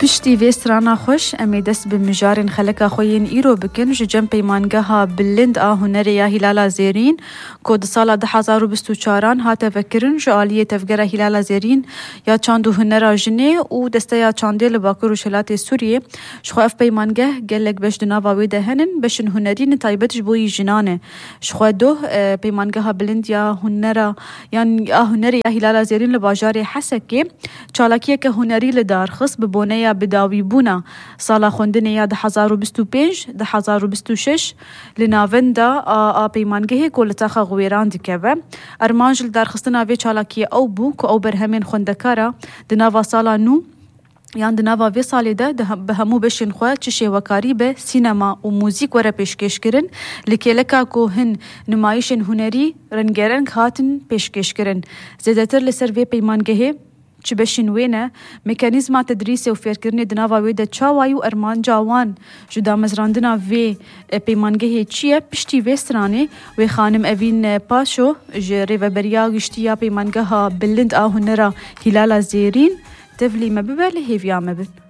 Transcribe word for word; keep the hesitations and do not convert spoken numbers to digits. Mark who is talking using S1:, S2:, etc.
S1: پشتی وی سرانا خوش امی دست به مجارن خلقا خوین ایرو بکن جم پیمانگاها بلند آ هنری یا هلالا زیرین کود سال ده هزار و بیست و چهار هات فکرن جو عالیه تفگره هلالا زیرین یا چاندو هنرا جنه و دسته یا چانده لباکر و شلات سوریه شخو اف پیمانگاه گلک بش دناوا ویده هنن بشن هنرین تایبتش بوی جنانه شخو دو پیمانگاها بلند یا هنرا یان آ هنری یا هلالا زیرین لباجار حسکه چالاکیه که هنری لدارخص ببونه بداوی بونا سالا خوندن یا ده هزار و بیست و پنج ده هزار و بیست و شش لناوندا آ پیمانگه کولتاخا غویران دکوه ارمانجل درخستنا وی چالاکیه او بو که او برهمین خوندکارا دناوا سالا نو یان دناوا وی سالی ده به همو بشین خواه چشه وکاری به سینما و موزیک وره پیشکش کرن لکیلکا که هن نمایشن هنری رنگرنگ هاتن پیشکش کرن زیدتر لسر وی پیمانگه چه بشین وینه مکانیزما تدریس و فکرنی دناوا ویده چاوای و ارمان جوان جدا مزراندنا وی پیمانگه چیه پشتی وی سرانه وی خانم اوین پاشو جری و بریا گشتیا پیمانگه ها بلند آهنرا هلالا زیرین تفلی مببل هیویا مبن